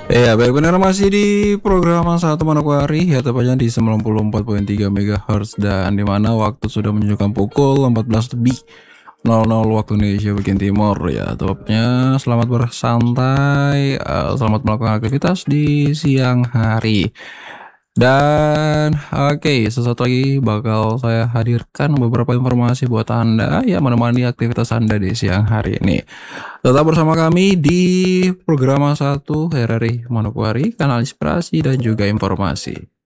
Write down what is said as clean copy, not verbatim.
Iya, baik benar masih di program Satu Manokwari ya tepatnya di 94,3 MHz dan di mana waktu sudah menunjukkan pukul 14 lebih 00 waktu Indonesia bagian timur ya. Tepatnya selamat bersantai, selamat melakukan aktivitas di siang hari. Dan oke, sesuatu lagi bakal saya hadirkan beberapa informasi buat Anda yang menemani aktivitas Anda di siang hari ini. Tetap bersama kami di program satu RRI Manokwari, kanal inspirasi dan juga informasi.